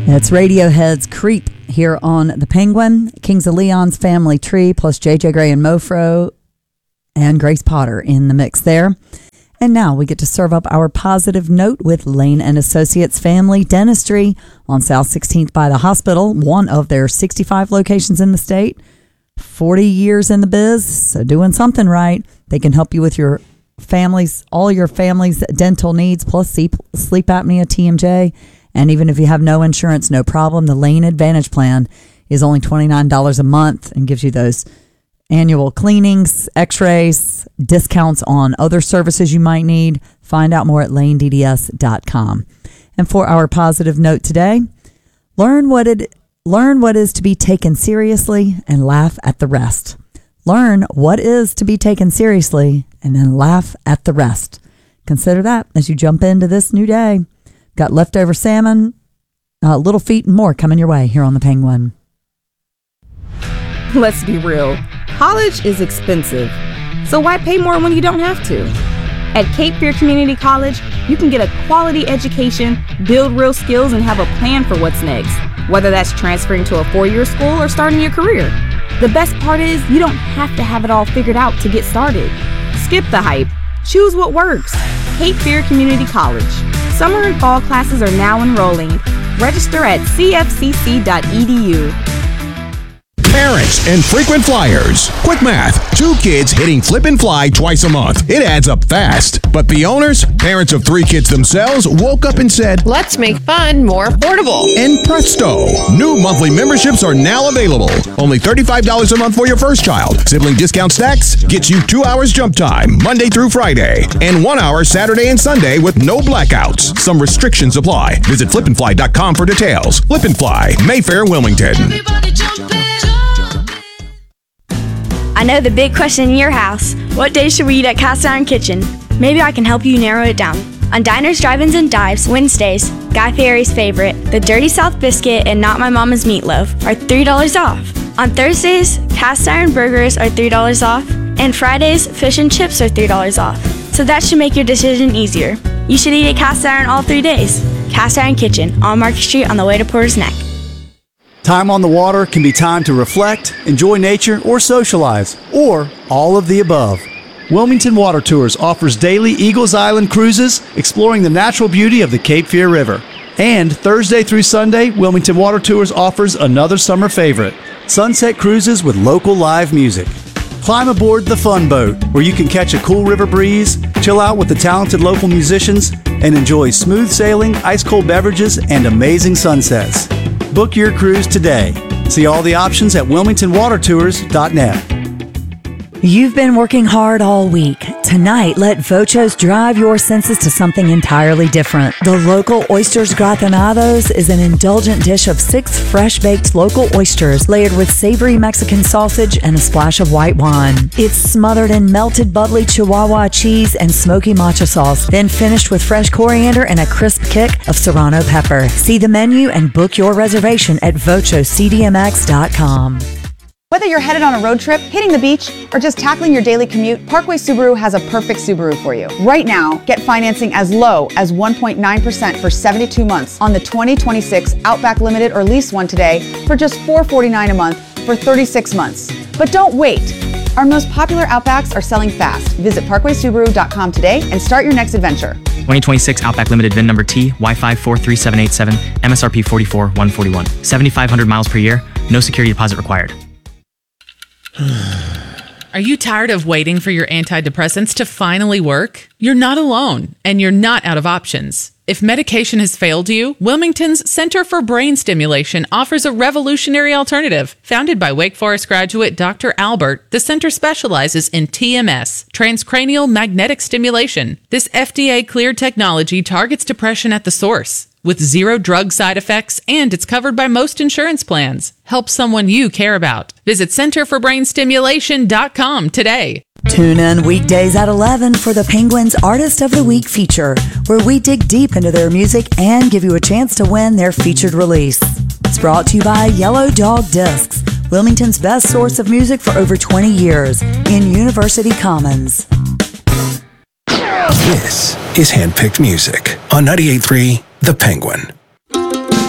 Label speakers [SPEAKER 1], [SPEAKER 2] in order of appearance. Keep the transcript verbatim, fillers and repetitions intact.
[SPEAKER 1] It's Radiohead's Creep here on The Penguin. Kings of Leon's Family Tree plus J J Gray and Mofro and Grace Potter in the mix there. And now we get to serve up our positive note with Lane and Associates Family Dentistry on South sixteenth by the hospital, one of their sixty-five locations in the state. forty years in the biz, so doing something right. They can help you with your family's, all your family's dental needs, plus sleep, sleep apnea, T M J. And even if you have no insurance, no problem. The Lane Advantage Plan is only twenty-nine dollars a month and gives you those annual cleanings, x-rays, discounts on other services you might need. Find out more at lane d d s dot com. And for our positive note today, learn what it learn what is to be taken seriously and laugh at the rest. Learn what is to be taken seriously and then laugh at the rest. Consider that as you jump into this new day. Got leftover salmon, uh, Little Feet, and more coming your way here on The Penguin.
[SPEAKER 2] Let's be real. College is expensive. So why pay more when you don't have to? At Cape Fear Community College, you can get a quality education, build real skills, and have a plan for what's next. Whether that's transferring to a four-year school or starting your career. The best part is you don't have to have it all figured out to get started. Skip the hype. Choose what works. Cape Fear Community College. Summer and fall classes are now enrolling. Register at c f c c dot e d u.
[SPEAKER 3] Parents and frequent flyers. Quick math. Two kids hitting flip and fly twice a month. It adds up fast. But the owners, parents of three kids themselves, woke up and said,
[SPEAKER 4] let's make fun more affordable.
[SPEAKER 3] And presto, new monthly memberships are now available. Only thirty-five dollars a month for your first child. Sibling discount stacks gets you two hours jump time, Monday through Friday, and one hour Saturday and Sunday with no blackouts. Some restrictions apply. Visit flip and fly dot com for details. Flip and Fly, Mayfair, Wilmington.
[SPEAKER 5] Everybody jump in.
[SPEAKER 6] I know the big question in your house. What day should we eat at Cast Iron Kitchen? Maybe I can help you narrow it down. On Diners, Drive-Ins, and Dives, Wednesdays, Guy Fieri's favorite, the Dirty South Biscuit and Not My Mama's Meatloaf, are three dollars off. On Thursdays, Cast Iron Burgers are three dollars off. And Fridays, Fish and Chips are three dollars off. So that should make your decision easier. You should eat at Cast Iron all three days. Cast Iron Kitchen, on Market Street on the way to Porter's Neck.
[SPEAKER 7] Time on the water can be time to reflect, enjoy nature, or socialize, or all of the above. Wilmington Water Tours offers daily Eagles Island cruises exploring the natural beauty of the Cape Fear River. And Thursday through Sunday, Wilmington Water Tours offers another summer favorite, sunset cruises with local live music. Climb aboard the Fun Boat, where you can catch a cool river breeze, chill out with the talented local musicians, and enjoy smooth sailing, ice-cold beverages, and amazing sunsets. Book your cruise today. See all the options at wilmington water tours dot net.
[SPEAKER 1] You've been working hard all week. Tonight, let Vochos drive your senses to something entirely different. The local Oysters Gratinados is an indulgent dish of six fresh-baked local oysters layered with savory Mexican sausage and a splash of white wine. It's smothered in melted bubbly Chihuahua cheese and smoky matcha sauce, then finished with fresh coriander and a crisp kick of serrano pepper. See the menu and book your reservation at vochos c d m x dot com.
[SPEAKER 8] Whether you're headed on a road trip, hitting the beach, or just tackling your daily commute, Parkway Subaru has a perfect Subaru for you. Right now, get financing as low as one point nine percent for seventy-two months on the twenty twenty-six Outback Limited or Lease One today for just four hundred forty-nine dollars a month for thirty-six months. But don't wait. Our most popular Outbacks are selling fast. Visit parkway subaru dot com today and start your next adventure.
[SPEAKER 9] twenty twenty-six Outback Limited V I N number T Y five four three seven eight seven, M S R P forty-four one forty-one. seventy-five hundred miles per year, no security deposit required.
[SPEAKER 10] Are you tired of waiting for your antidepressants to finally work? You're not alone, and you're not out of options. If medication has failed you, Wilmington's Center for Brain Stimulation offers a revolutionary alternative. Founded by Wake Forest graduate Doctor Albert, the center specializes in T M S, transcranial magnetic stimulation. This F D A-cleared technology targets depression at the source. With zero drug side effects, and it's covered by most insurance plans. Help someone you care about. Visit center for brain stimulation dot com today.
[SPEAKER 1] Tune in weekdays at eleven for the Penguins Artist of the Week feature, where we dig deep into their music and give you a chance to win their featured release. It's brought to you by Yellow Dog Discs, Wilmington's best source of music for over twenty years in University Commons.
[SPEAKER 3] This is Handpicked Music on ninety-eight point three The Penguin.